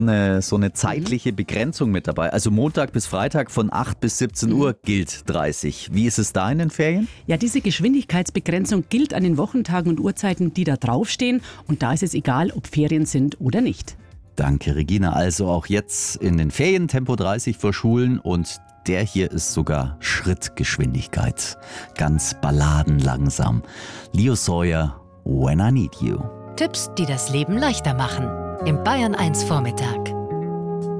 so eine zeitliche Begrenzung mit dabei. Also Montag bis Freitag von 8 bis 17 Uhr gilt 30. Wie ist es da in den Ferien? Ja, diese Geschwindigkeitsbegrenzung gilt an den Wochentagen und Uhrzeiten, die da draufstehen. Und da ist es egal, ob Ferien sind oder nicht. Danke, Regina. Also auch jetzt in den Ferien Tempo 30 vor Schulen und der hier ist sogar Schrittgeschwindigkeit. Ganz balladenlangsam. Leo Sawyer, When I Need You. Tipps, die das Leben leichter machen. Im Bayern 1 Vormittag.